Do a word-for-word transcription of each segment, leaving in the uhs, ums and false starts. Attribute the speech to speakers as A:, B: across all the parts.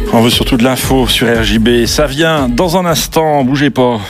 A: On veut surtout de l'info sur R J B. Ça vient dans un instant, bougez pas.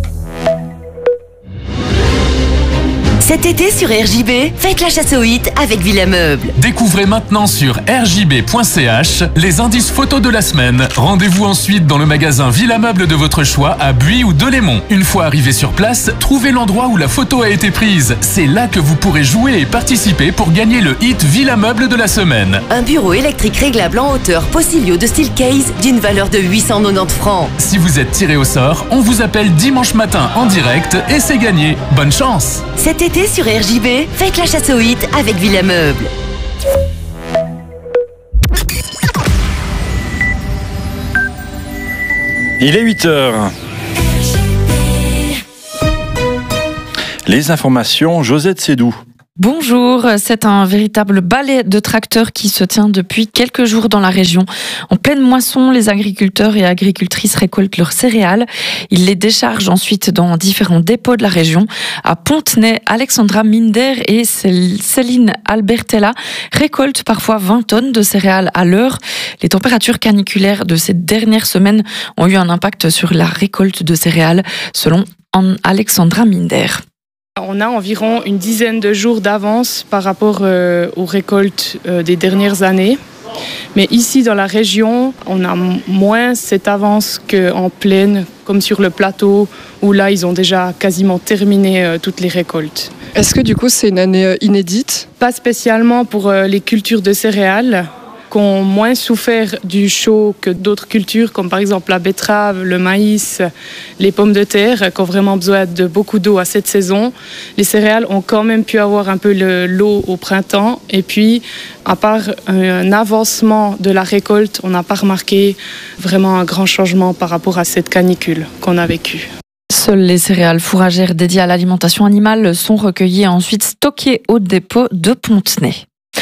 B: Cet été sur R J B, faites la chasse aux hits avec Villa Meubles.
C: Découvrez maintenant sur r j b point c h les indices photos de la semaine. Rendez-vous ensuite dans le magasin Villa Meubles de votre choix à Buis ou Delémont. Une fois arrivé sur place, trouvez l'endroit où la photo a été prise. C'est là que vous pourrez jouer et participer pour gagner le hit Villa Meubles de la semaine.
B: Un bureau électrique réglable en hauteur Possilio de style case d'une valeur de huit cent quatre-vingt-dix francs.
C: Si vous êtes tiré au sort, on vous appelle dimanche matin en direct et c'est gagné. Bonne chance!
B: Cet été sur R J B, faites la chasse aux hits avec Villa Meubles.
A: Il est huit heures. Les informations, Josette Sédou.
D: Bonjour, c'est un véritable balai de tracteurs qui se tient depuis quelques jours dans la région. En pleine moisson, les agriculteurs et agricultrices récoltent leurs céréales. Ils les déchargent ensuite dans différents dépôts de la région. À Pontenay, Alexandra Minder et Céline Albertella récoltent parfois vingt tonnes de céréales à l'heure. Les températures caniculaires de ces dernières semaines ont eu un impact sur la récolte de céréales, selon Alexandra Minder.
E: On a environ une dizaine de jours d'avance par rapport euh, aux récoltes euh, des dernières années. Mais ici, dans la région, on a moins cette avance qu'en plaine, comme sur le plateau, où là, ils ont déjà quasiment terminé euh, toutes les récoltes.
F: Est-ce que du coup, c'est une année inédite ?
E: Pas spécialement pour euh, les cultures de céréales, qui ont moins souffert du chaud que d'autres cultures, comme par exemple la betterave, le maïs, les pommes de terre, qui ont vraiment besoin de beaucoup d'eau à cette saison. Les céréales ont quand même pu avoir un peu le, l'eau au printemps. Et puis, à part un avancement de la récolte, on n'a pas remarqué vraiment un grand changement par rapport à cette canicule qu'on a vécue.
D: Seules les céréales fourragères dédiées à l'alimentation animale sont recueillies et ensuite stockées au dépôt de Pontenay.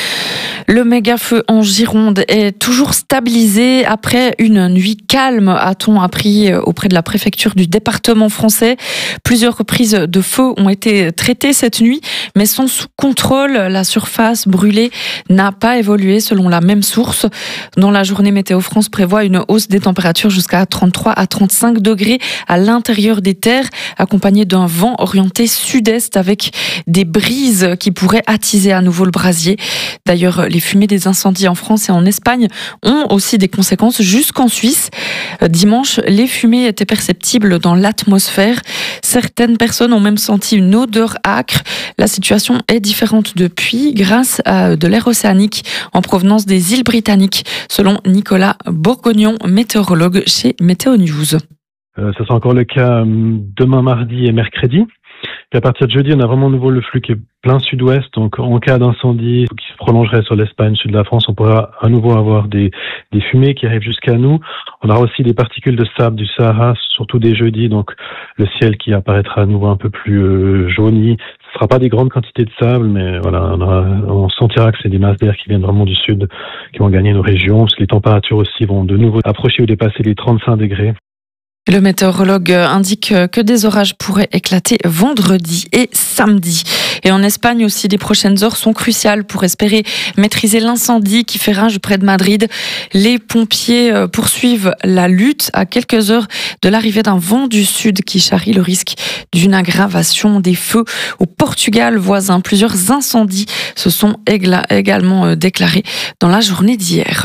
D: Le méga-feu en Gironde est toujours stabilisé après une nuit calme, a-t-on appris auprès de la préfecture du département français. Plusieurs reprises de feu ont été traitées cette nuit, mais sont sous contrôle. La surface brûlée n'a pas évolué selon la même source. Dans la journée, Météo France prévoit une hausse des températures jusqu'à trente-trois à trente-cinq degrés à l'intérieur des terres, accompagnée d'un vent orienté sud-est avec des brises qui pourraient attiser à nouveau le brasier. D'ailleurs, les fumées des incendies en France et en Espagne ont aussi des conséquences jusqu'en Suisse. Dimanche, les fumées étaient perceptibles dans l'atmosphère. Certaines personnes ont même senti une odeur âcre. La situation est différente depuis grâce à de l'air océanique en provenance des îles britanniques, selon Nicolas Bourgognon, météorologue chez Météo News.
G: Euh, ça sera encore le cas demain, mardi et mercredi. Et à partir de jeudi, on a vraiment nouveau le flux qui est plein sud-ouest. Donc, en cas d'incendie qui se prolongerait sur l'Espagne, sud de la France, on pourra à nouveau avoir des, des fumées qui arrivent jusqu'à nous. On aura aussi des particules de sable du Sahara, surtout dès jeudi. Donc, le ciel qui apparaîtra à nouveau un peu plus euh, jauni. Ce ne sera pas des grandes quantités de sable, mais voilà, on, aura, on sentira que c'est des masses d'air qui viennent vraiment du sud, qui vont gagner nos régions. Parce que les températures aussi vont de nouveau approcher ou dépasser les trente-cinq degrés.
D: Le météorologue indique que des orages pourraient éclater vendredi et samedi. Et en Espagne aussi, les prochaines heures sont cruciales pour espérer maîtriser l'incendie qui fait rage près de Madrid. Les pompiers poursuivent la lutte à quelques heures de l'arrivée d'un vent du sud qui charrie le risque d'une aggravation des feux. Au Portugal voisin, plusieurs incendies se sont également déclarés dans la journée d'hier.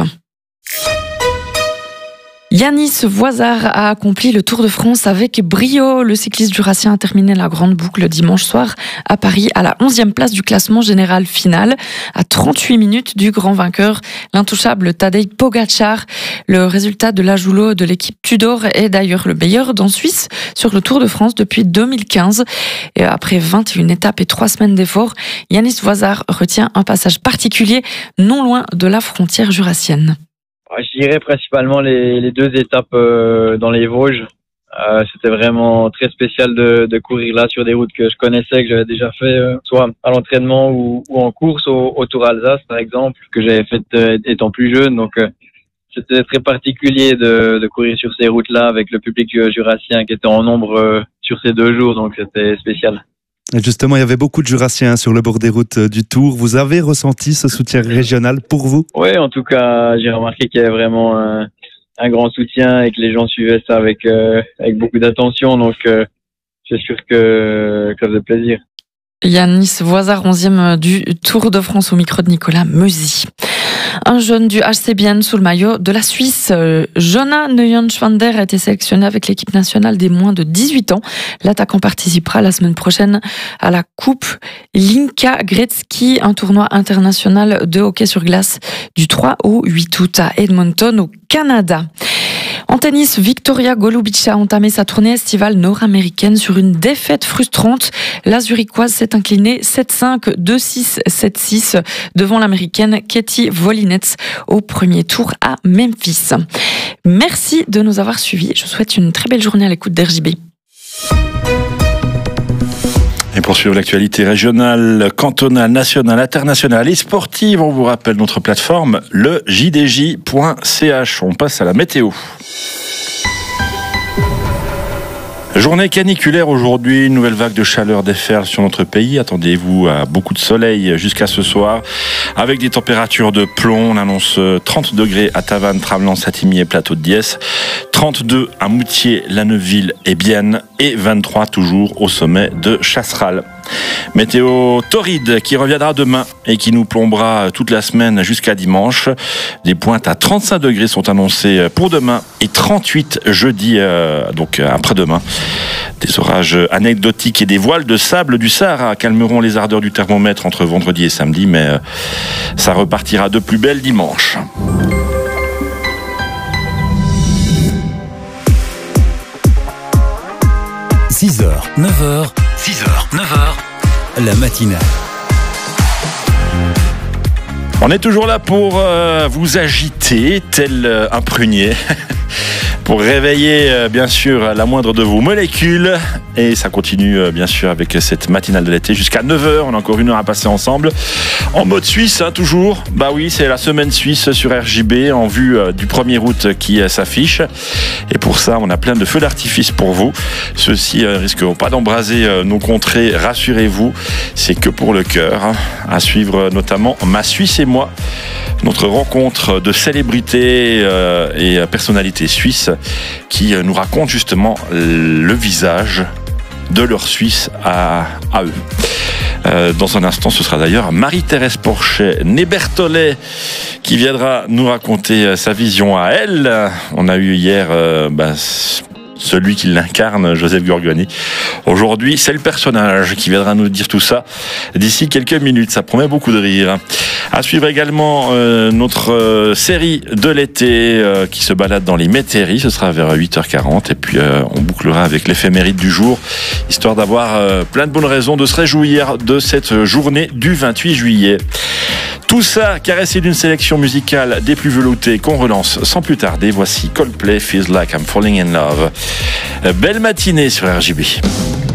D: Yanis Voisard a accompli le Tour de France avec brio. Le cycliste jurassien a terminé la grande boucle dimanche soir à Paris à la onzième place du classement général final, à trente-huit minutes du grand vainqueur, l'intouchable Tadej Pogačar. Le résultat de l'Ajulo de l'équipe Tudor est d'ailleurs le meilleur d'en Suisse sur le Tour de France depuis deux mille quinze. Et après vingt et une étapes et trois semaines d'efforts, Yanis Voisard retient un passage particulier non loin de la frontière jurassienne.
H: Je dirais principalement les, les deux étapes euh, dans les Vosges. Euh, c'était vraiment très spécial de, de courir là sur des routes que je connaissais, que j'avais déjà fait, euh, soit à l'entraînement ou, ou en course au, au Tour Alsace par exemple, que j'avais fait euh, étant plus jeune. Donc euh, c'était très particulier de, de courir sur ces routes-là avec le public jurassien qui était en nombre euh, sur ces deux jours, donc c'était spécial.
I: Et justement, il y avait beaucoup de jurassiens sur le bord des routes du Tour. Vous avez ressenti ce soutien régional pour vous ?
H: Oui, en tout cas, j'ai remarqué qu'il y avait vraiment un, un grand soutien et que les gens suivaient ça avec, euh, avec beaucoup d'attention. Donc, euh, c'est sûr que, que ça faisait plaisir.
D: Yanis Voisard, onzième du Tour de France au micro de Nicolas Meuzy. Un jeune du H C Bienne sous le maillot de la Suisse, Jonah Neuenschwander, a été sélectionné avec l'équipe nationale des moins de dix-huit ans. L'attaquant participera la semaine prochaine à la Coupe Linka Gretzky, un tournoi international de hockey sur glace du trois au huit août à Edmonton, au Canada. En tennis, Victoria Golubic a entamé sa tournée estivale nord-américaine sur une défaite frustrante. La Zurichoise s'est inclinée sept cinq, deux six, sept six devant l'américaine Katie Volinets au premier tour à Memphis. Merci de nous avoir suivis. Je vous souhaite une très belle journée à l'écoute d'R J B.
A: Et pour suivre l'actualité régionale, cantonale, nationale, internationale et sportive, on vous rappelle notre plateforme, le j d j point c h. On passe à la météo. Journée caniculaire aujourd'hui, une nouvelle vague de chaleur déferle sur notre pays. Attendez-vous à beaucoup de soleil jusqu'à ce soir, avec des températures de plomb. On annonce trente degrés à Tavannes, Tramelan, Satigny et Plateau de Diesse, trente-deux à Moutier, La Neuville et Bienne, et vingt-trois toujours au sommet de Chasseral. Météo torride qui reviendra demain et qui nous plombera toute la semaine jusqu'à dimanche. Des pointes à trente-cinq degrés sont annoncées pour demain et trente-huit jeudi, euh, donc après-demain. Des orages anecdotiques et des voiles de sable du Sahara calmeront les ardeurs du thermomètre entre vendredi et samedi, mais euh, ça repartira de plus belle dimanche.
J: six heures, neuf heures, six heures, neuf heures, la matinale.
A: On est toujours là pour euh, vous agiter, tel euh, un prunier, pour réveiller euh, bien sûr la moindre de vos molécules. Et ça continue euh, bien sûr avec cette matinale de l'été jusqu'à neuf heures. On a encore une heure à passer ensemble. En mode suisse, hein, toujours. Bah oui, c'est la semaine suisse sur R J B en vue euh, du premier août qui euh, s'affiche. Et pour ça, on a plein de feux d'artifice pour vous. Ceux-ci euh, risqueront pas d'embraser euh, nos contrées, rassurez-vous. C'est que pour le cœur. Hein. À suivre euh, notamment Ma Suisse et moi. Notre rencontre de célébrités euh, et personnalités suisses qui euh, nous racontent justement le visage de leur Suisse à, à eux. Euh, dans un instant, ce sera d'ailleurs Marie-Thérèse Porchet-Nébertolet qui viendra nous raconter sa vision à elle. On a eu hier euh, bah, celui qui l'incarne, Joseph Gorgoni. Aujourd'hui, c'est le personnage qui viendra nous dire tout ça d'ici quelques minutes. Ça promet beaucoup de rire. À suivre également euh, notre euh, série de l'été euh, qui se balade dans les métairies. Ce sera vers huit heures quarante. Et puis euh, on bouclera avec l'éphéméride du jour, histoire d'avoir euh, plein de bonnes raisons de se réjouir de cette journée du vingt-huit juillet. Tout ça caressé d'une sélection musicale des plus veloutées qu'on relance sans plus tarder. Voici Coldplay, Feels Like I'm Falling in Love. Belle matinée sur R J B.